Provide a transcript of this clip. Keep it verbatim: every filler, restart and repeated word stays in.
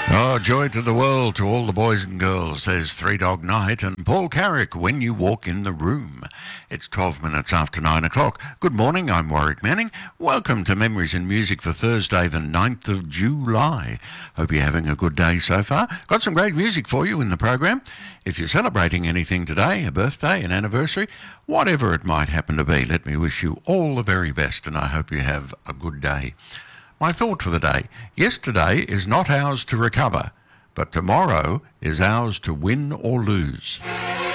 Oh, joy to the world, to all the boys and girls. There's Three Dog Night and Paul Carrick, When You Walk in the Room. It's twelve minutes after nine o'clock. Good morning, I'm Warwick Manning. Welcome to Memories and Music for Thursday, the ninth of July. Hope you're having a good day so far. Got some great music for you in the program. If you're celebrating anything today, a birthday, an anniversary, whatever it might happen to be, let me wish you all the very best, and I hope you have a good day. My thought for the day: yesterday is not ours to recover, but tomorrow is ours to win or lose.